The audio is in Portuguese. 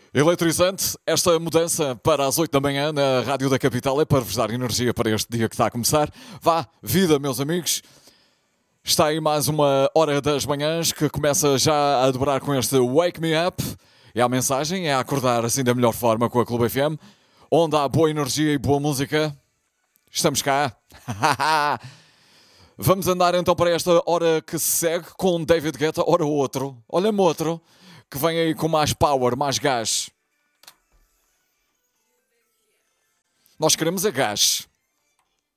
Eletrizante, esta mudança para as 8 da manhã na Rádio da Capital é para vos dar energia para este dia que está a começar. Vá, vida, meus amigos. Está aí mais uma hora das manhãs que começa já a dobrar com este Wake Me Up. É a mensagem, é a acordar assim da melhor forma com a Clube FM, onde há boa energia e boa música. Estamos cá. Vamos andar então para esta hora que se segue com David Guetta, ora outro, olha-me outro, que vem aí com mais power, mais gás. Nós queremos é gás.